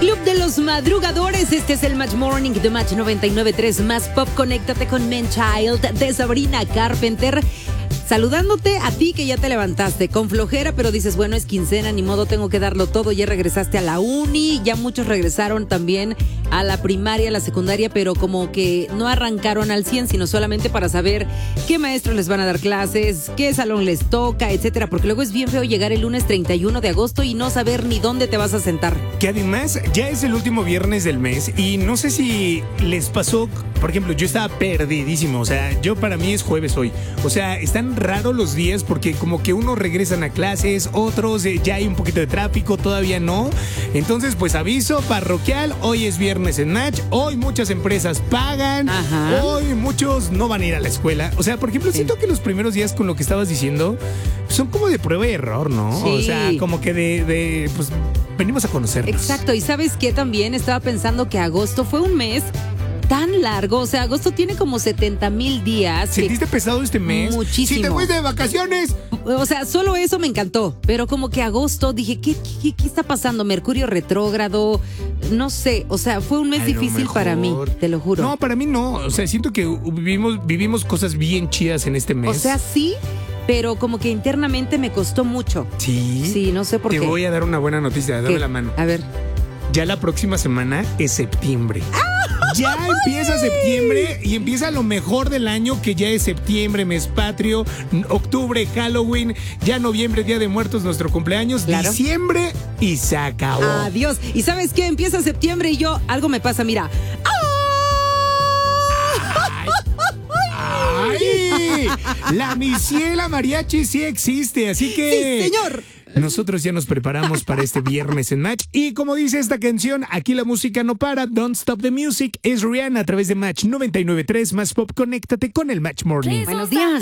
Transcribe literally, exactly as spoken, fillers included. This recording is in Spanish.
Club de los Madrugadores. Este es el Match Morning de Match noventa y nueve punto tres Más Pop. Conéctate con Man Child de Sabrina Carpenter. Saludándote a ti que ya te levantaste con flojera, pero dices, bueno, es quincena, ni modo, tengo que darlo todo. Ya regresaste a la uni, ya muchos regresaron también a la primaria, a la secundaria, pero como que no arrancaron al cien, sino solamente para saber qué maestros les van a dar clases, qué salón les toca, etcétera. Porque luego es bien feo llegar el lunes treinta y uno de agosto y no saber ni dónde te vas a sentar. Que además ya es el último viernes del mes y no sé si les pasó, por ejemplo, yo estaba perdidísimo, o sea, yo para mí es jueves hoy, o sea, están raros los días porque como que unos regresan a clases, otros eh, ya hay un poquito de tráfico, todavía no. Entonces, pues aviso parroquial, hoy es viernes en Match, hoy muchas empresas pagan, Ajá. hoy muchos no van a ir a la escuela. O sea, por ejemplo, Sí. siento que los primeros días con lo que estabas diciendo son como de prueba y error, ¿no? Sí. O sea, como que de, de pues venimos a conocernos. Exacto, y ¿sabes qué? También estaba pensando que agosto fue un mes tan largo, o sea, agosto tiene como setenta mil días. que- ¿Sentiste pesado este mes? Muchísimo. Si te fuiste de vacaciones. O sea, solo eso me encantó, pero como que agosto dije, ¿qué, qué, qué está pasando? Mercurio retrógrado, no sé, o sea, fue un mes A lo difícil para mí, mejor. te lo juro. No, para mí no. O sea, siento que vivimos, vivimos cosas bien chidas en este mes. O sea, sí, pero como que internamente me costó mucho. sí. Sí, no sé por Te qué. voy a dar una buena noticia, dame ¿Qué? la mano. A ver. Ya la próxima semana es septiembre. Ya empieza septiembre y empieza lo mejor del año, que ya es septiembre, mes patrio, n- octubre, Halloween, ya noviembre, Día de Muertos, nuestro cumpleaños, Claro. diciembre y se acabó. Adiós. ¿Y sabes qué? Empieza septiembre y yo, algo me pasa, mira. ¡Ay! La Misiela Mariachi sí existe, así que... Sí, señor. Nosotros ya nos preparamos para este viernes en Match. Y como dice esta canción, aquí la música no para. Don't Stop the Music. Es Rihanna a través de Match noventa y nueve punto tres Más Pop. Conéctate con el Match Morning. Buenos días.